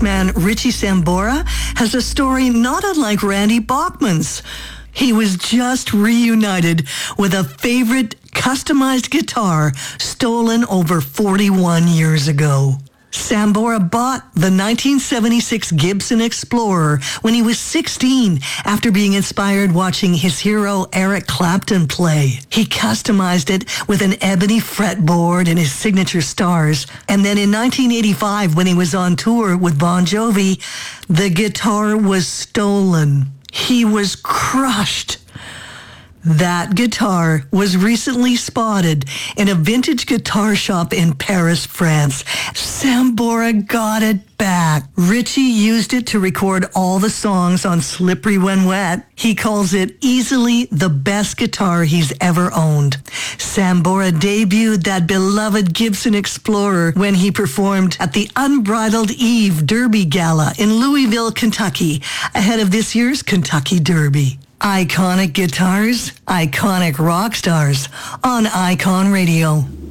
bassman Richie Sambora has a story not unlike Randy Bachman's. He was just reunited with a favorite customized guitar stolen over 41 years ago. Sambora bought the 1976 Gibson Explorer when he was 16 after being inspired watching his hero Eric Clapton play. He customized it with an ebony fretboard and his signature stars. And then in 1985, when he was on tour with Bon Jovi, the guitar was stolen. He was crushed. That guitar was recently spotted in a vintage guitar shop in Paris, France. Sambora got it back. Richie used it to record all the songs on Slippery When Wet. He calls it easily the best guitar he's ever owned. Sambora debuted that beloved Gibson Explorer when he performed at the Unbridled Eve Derby Gala in Louisville, Kentucky, ahead of this year's Kentucky Derby. Iconic guitars, iconic rock stars on Icon Radio.